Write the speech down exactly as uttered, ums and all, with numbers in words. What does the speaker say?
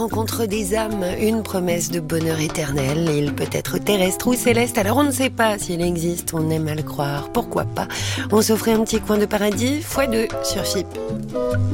Rencontre des âmes, une promesse de bonheur éternel. Il peut être terrestre ou céleste, alors on ne sait pas s'il existe, on aime à le croire. Pourquoi pas? On s'offrait un petit coin de paradis, fois deux sur F I P.